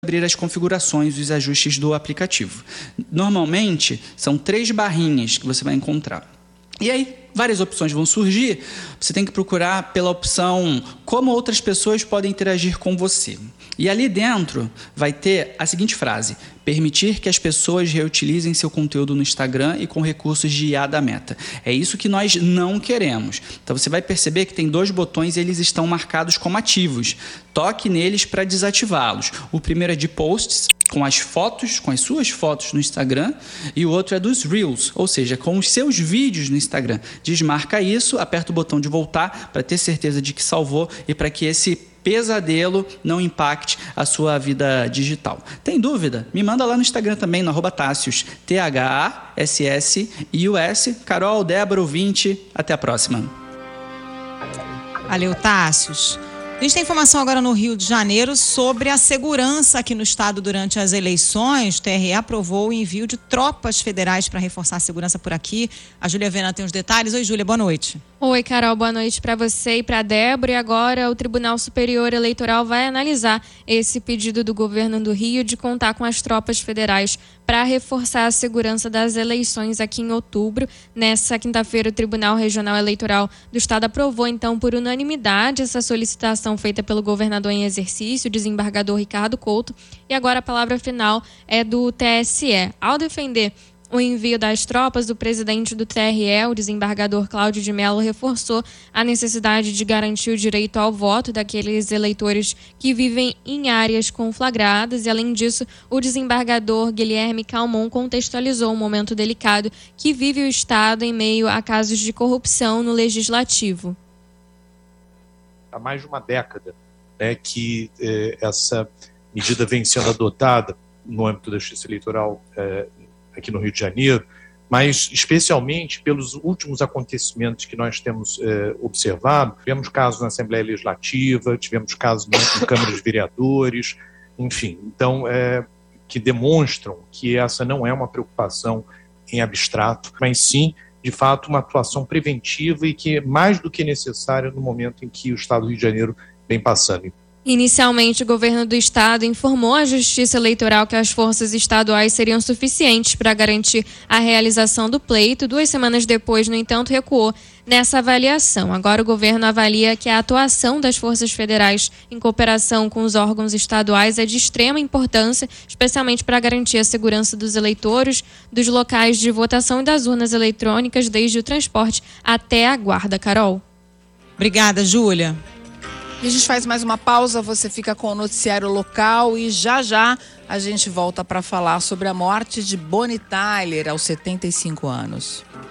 abrir as configurações, os ajustes do aplicativo. Normalmente, são 3 barrinhas que você vai encontrar. E aí, várias opções vão surgir. Você tem que procurar pela opção como outras pessoas podem interagir com você. E ali dentro vai ter a seguinte frase: permitir que as pessoas reutilizem seu conteúdo no Instagram e com recursos de IA da Meta. É isso que nós não queremos. Então você vai perceber que tem 2 botões e eles estão marcados como ativos. Toque neles para desativá-los. O primeiro é de posts, com as fotos, com as suas fotos no Instagram, e o outro é dos Reels, ou seja, com os seus vídeos no Instagram. Desmarca isso, aperta o botão de voltar para ter certeza de que salvou e para que esse pesadelo não impacte a sua vida digital. Tem dúvida? Me manda lá no Instagram também, no @Tassius, THASSIUS. Carol, Débora, ouvinte, até a próxima. Valeu, Tassius. A gente tem informação agora no Rio de Janeiro sobre a segurança aqui no estado durante as eleições. O TRE aprovou o envio de tropas federais para reforçar a segurança por aqui. A Júlia Vena tem os detalhes. Oi, Júlia, boa noite. Oi, Carol, boa noite para você e para a Débora. E agora o Tribunal Superior Eleitoral vai analisar esse pedido do governo do Rio de contar com as tropas federais para reforçar a segurança das eleições aqui em outubro. Nessa quinta-feira, o Tribunal Regional Eleitoral do Estado aprovou, então, por unanimidade, essa solicitação feita pelo governador em exercício, o desembargador Ricardo Couto. E agora a palavra final é do TSE. Ao defender o envio das tropas, o presidente do TRE, o desembargador Cláudio de Mello, reforçou a necessidade de garantir o direito ao voto daqueles eleitores que vivem em áreas conflagradas. E, além disso, o desembargador Guilherme Calmon contextualizou um momento delicado que vive o Estado em meio a casos de corrupção no Legislativo. Há mais de uma década, né, que essa medida vem sendo adotada no âmbito da Justiça Eleitoral aqui no Rio de Janeiro, mas especialmente pelos últimos acontecimentos que nós temos observado. Tivemos casos na Assembleia Legislativa, tivemos casos na Câmara de Vereadores, enfim, então, que demonstram que essa não é uma preocupação em abstrato, mas sim, de fato, uma atuação preventiva e que é mais do que necessária no momento em que o Estado do Rio de Janeiro vem passando. Inicialmente, o governo do estado informou à Justiça Eleitoral que as forças estaduais seriam suficientes para garantir a realização do pleito. 2 semanas depois, no entanto, recuou nessa avaliação. Agora o governo avalia que a atuação das forças federais em cooperação com os órgãos estaduais é de extrema importância, especialmente para garantir a segurança dos eleitores, dos locais de votação e das urnas eletrônicas, desde o transporte até a guarda. Carol. Obrigada, Júlia. E a gente faz mais uma pausa, você fica com o noticiário local e já a gente volta para falar sobre a morte de Bonnie Tyler aos 75 anos.